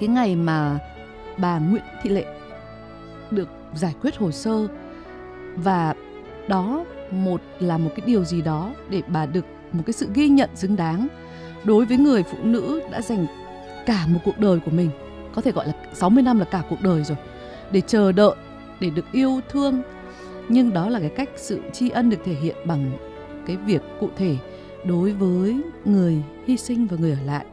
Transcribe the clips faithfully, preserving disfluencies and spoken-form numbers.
cái ngày mà bà Nguyễn Thị Lệ được giải quyết hồ sơ, và đó một là một cái điều gì đó để bà được một cái sự ghi nhận xứng đáng đối với người phụ nữ đã dành cả một cuộc đời của mình, có thể gọi là sáu mươi năm là cả cuộc đời rồi, để chờ đợi, để được yêu thương. Nhưng đó là cái cách sự tri ân được thể hiện bằng cái việc cụ thể đối với người hy sinh và người ở lại.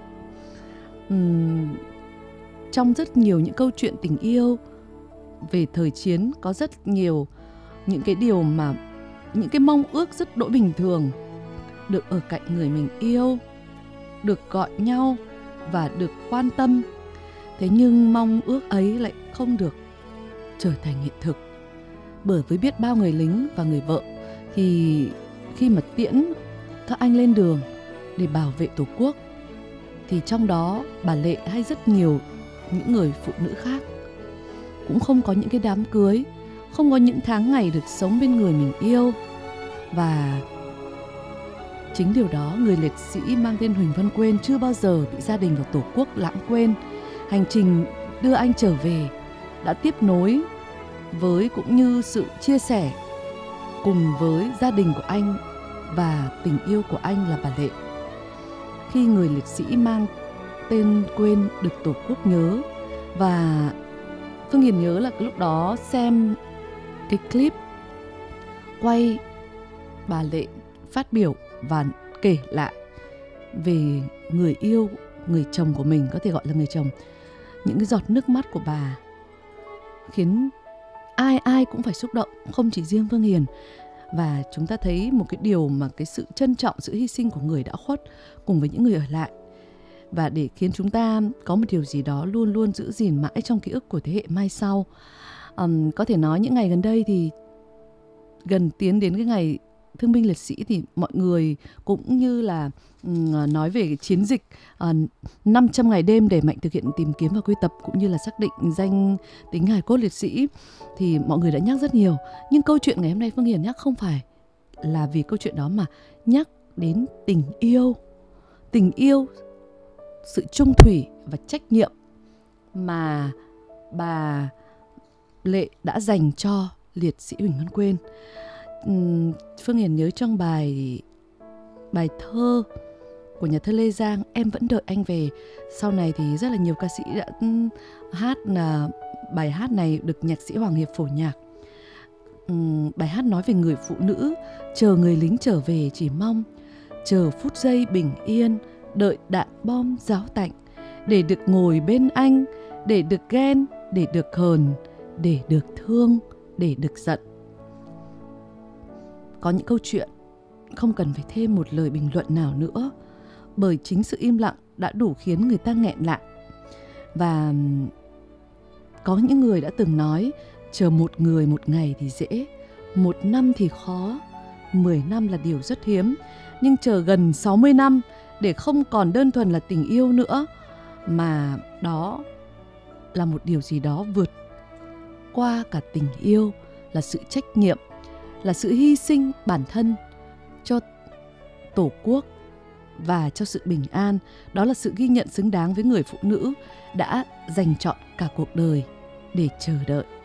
Uhm, trong rất nhiều những câu chuyện tình yêu về thời chiến, có rất nhiều những cái điều mà những cái mong ước rất đỗi bình thường, được ở cạnh người mình yêu, được gọi nhau và được quan tâm. Thế nhưng mong ước ấy lại không được trở thành hiện thực. Bởi với biết bao người lính và người vợ thì khi mà tiễn các anh lên đường để bảo vệ Tổ quốc, thì trong đó bà Lệ hay rất nhiều những người phụ nữ khác cũng không có những cái đám cưới, không có những tháng ngày được sống bên người mình yêu. Và chính điều đó, người liệt sĩ mang tên Huỳnh Văn Quên chưa bao giờ bị gia đình và Tổ quốc lãng quên. Hành trình đưa anh trở về đã tiếp nối với cũng như sự chia sẻ cùng với gia đình của anh và tình yêu của anh là bà Lệ. Khi người liệt sĩ mang tên Quên được Tổ quốc nhớ, và Phương Hiền nhớ là cái lúc đó xem cái clip quay bà Lệ phát biểu và kể lại về người yêu, người chồng của mình, có thể gọi là người chồng. Những cái giọt nước mắt của bà khiến ai ai cũng phải xúc động, không chỉ riêng Phương Hiền. Và chúng ta thấy một cái điều mà cái sự trân trọng sự hy sinh của người đã khuất cùng với những người ở lại, và để khiến chúng ta có một điều gì đó luôn luôn giữ gìn mãi trong ký ức của thế hệ mai sau. Um, có thể nói những ngày gần đây thì gần tiến đến cái ngày thương binh liệt sĩ, thì mọi người cũng như là um, nói về cái chiến dịch uh, năm trăm ngày đêm để mạnh thực hiện tìm kiếm và quy tập cũng như là xác định danh tính hài cốt liệt sĩ, thì mọi người đã nhắc rất nhiều. Nhưng câu chuyện ngày hôm nay Phương Hiền nhắc không phải là vì câu chuyện đó, mà nhắc đến tình yêu. Tình yêu, sự trung thủy và trách nhiệm mà bà Lệ đã dành cho liệt sĩ Huỳnh Văn Quên. Uhm, Phương Hiền nhớ trong bài bài thơ của nhà thơ Lê Giang, Em vẫn đợi anh về. Sau này thì rất là nhiều ca sĩ đã hát là bài hát này được nhạc sĩ Hoàng Hiệp phổ nhạc. Uhm, bài hát nói về người phụ nữ chờ người lính trở về, chỉ mong chờ phút giây bình yên, đợi đạn bom ráo tạnh, để được ngồi bên anh, để được ghen, để được hờn, để được thương, để được giận. Có những câu chuyện không cần phải thêm một lời bình luận nào nữa, bởi chính sự im lặng đã đủ khiến người ta nghẹn lại. Và có những người đã từng nói, chờ một người một ngày thì dễ, một năm thì khó, mười năm là điều rất hiếm. Nhưng chờ gần sáu mươi năm để không còn đơn thuần là tình yêu nữa, mà đó là một điều gì đó vượt qua cả tình yêu, là sự trách nhiệm, là sự hy sinh bản thân cho Tổ quốc và cho sự bình an. Đó là sự ghi nhận xứng đáng với người phụ nữ đã dành trọn cả cuộc đời để chờ đợi.